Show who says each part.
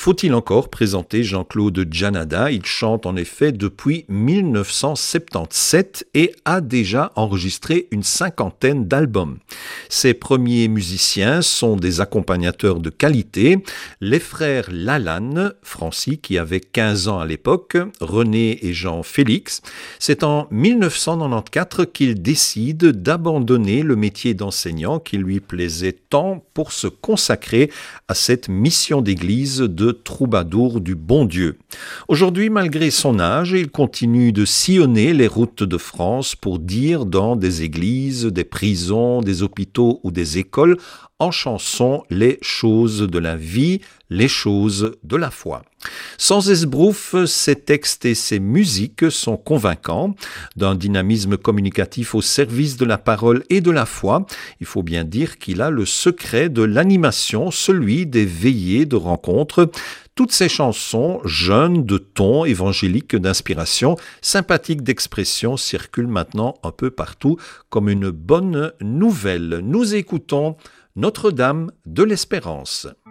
Speaker 1: Faut-il encore présenter Jean-Claude Janada? Il chante en effet depuis 1977 et a déjà enregistré une cinquantaine d'albums. Ses premiers musiciens sont des accompagnateurs de qualité, les frères Lalanne, Francis qui avait 15 ans à l'époque, René et Jean-Félix. C'est en 1994 qu'il décide d'abandonner le métier d'enseignant qui lui plaisait tant pour se consacrer à cette mission d'église de troubadour du bon Dieu. Aujourd'hui, malgré son âge, il continue de sillonner les routes de France pour dire dans des églises, des prisons, des hôpitaux ou des écoles en chanson les choses de la vie, les choses de la foi. Sans esbrouf, ses textes et ses musiques sont convaincants, d'un dynamisme communicatif au service de la parole et de la foi. Il faut bien dire qu'il a le secret de l'animation, celui des veillées de rencontres. Toutes ces chansons, jeunes, de ton, évangéliques, d'inspiration, sympathiques d'expression, circulent maintenant un peu partout comme une bonne nouvelle. Nous écoutons Notre-Dame de l'Espérance.